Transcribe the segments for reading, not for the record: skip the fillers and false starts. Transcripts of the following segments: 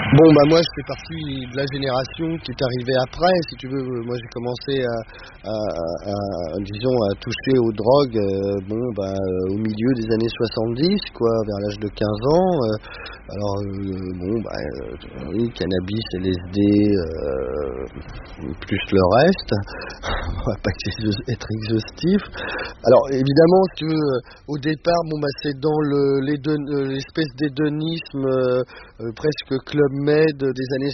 Bon, bah moi, je fais partie de la génération qui est arrivée après, si tu veux. Moi, j'ai commencé disons, à toucher aux drogues, au milieu des années 70, quoi, vers l'âge de 15 ans. Oui, cannabis, LSD, plus le reste. On va pas être exhaustif. Alors, évidemment, si tu veux, au départ, c'est dans l'espèce d'hédonisme presque Club Med des années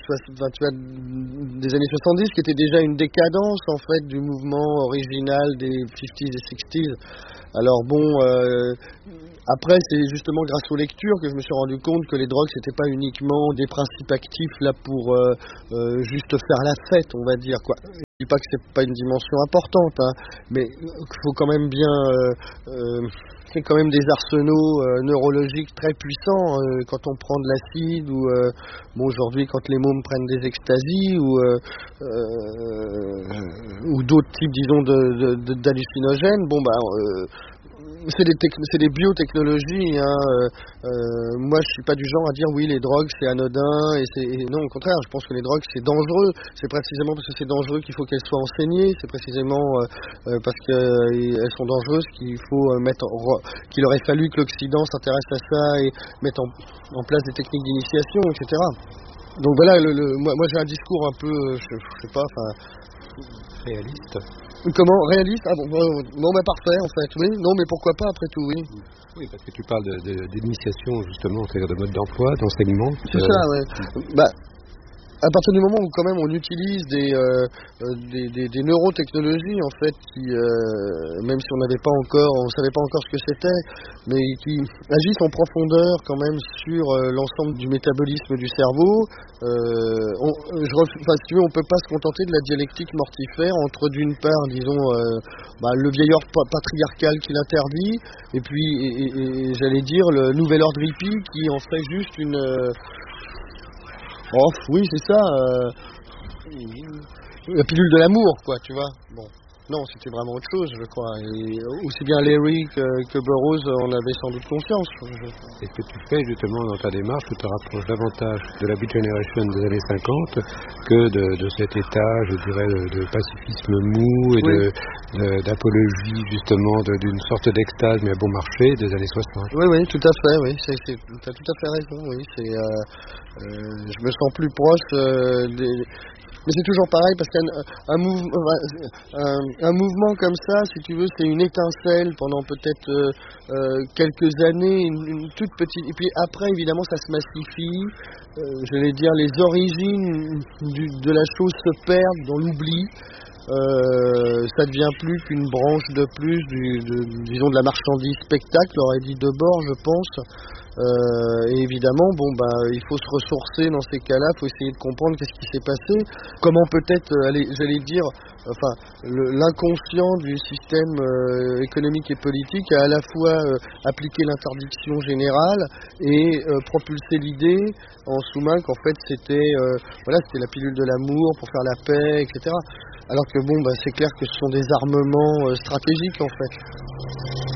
70, qui était déjà une décadence en fait du mouvement original des 50s et 60s. Alors après c'est justement grâce aux lectures que je me suis rendu compte que les drogues c'était pas uniquement des principes actifs là pour juste faire la fête, on va dire, quoi. Je dis pas que c'est pas une dimension importante, hein, mais il faut quand même bien c'est quand même des arsenaux neurologiques très puissants quand on prend de l'acide ou aujourd'hui quand les mômes prennent des extasies ou d'autres types, disons, d'hallucinogènes. C'est des biotechnologies, hein. Moi je suis pas du genre à dire oui les drogues c'est anodin et non, au contraire, je pense que les drogues c'est dangereux. C'est précisément parce que c'est dangereux qu'il faut qu'elles soient enseignées. C'est précisément parce qu'elles sont dangereuses qu'il faut qu'il aurait fallu que l'Occident s'intéresse à ça et mette en place des techniques d'initiation, etc. Donc voilà, moi j'ai un discours un peu, je sais pas, Réaliste. Comment? Réaliste? Parfait, en fait, oui. Non, mais pourquoi pas, après tout, oui. Oui, parce que tu parles d'initiation, justement, c'est-à-dire de mode d'emploi, d'enseignement. C'est ça, ouais. À partir du moment où quand même on utilise des neurotechnologies en fait qui même si on savait pas encore ce que c'était, mais qui agissent en profondeur quand même sur l'ensemble du métabolisme du cerveau. Si tu veux, on peut pas se contenter de la dialectique mortifère entre d'une part, disons, le vieil ordre patriarcal qui l'interdit, et puis et j'allais dire le nouvel ordre hippie qui en fait juste une oui, c'est ça. La pilule de l'amour, quoi, tu vois. Bon. Non, c'était vraiment autre chose, je crois. Et aussi bien Larry que Burroughs en avaient sans doute conscience. Et ce que tu fais justement dans ta démarche, tu te rapproches davantage de la Beat Generation des années 50 que de cet état, je dirais, de pacifisme mou et d'apologie justement d'une sorte d'extase mais à bon marché des années 60. Oui, tout à fait, oui. Tu as tout à fait raison, oui. Je me sens plus proche mais c'est toujours pareil parce qu'un mouvement comme ça, si tu veux, c'est une étincelle pendant peut-être quelques années, une toute petite. Et puis après, évidemment, ça se massifie. J'allais dire, les origines de la chose se perdent dans l'oubli. Ça ne devient plus qu'une branche de plus disons de la marchandise spectacle, aurait dit Debord, je pense. Et évidemment, il faut se ressourcer dans ces cas-là, il faut essayer de comprendre qu'est-ce qui s'est passé, comment peut-être, l'inconscient du système économique et politique a à la fois appliqué l'interdiction générale et propulsé l'idée en sous-main qu'en fait c'était la pilule de l'amour pour faire la paix, etc. Alors que c'est clair que ce sont des armements stratégiques en fait.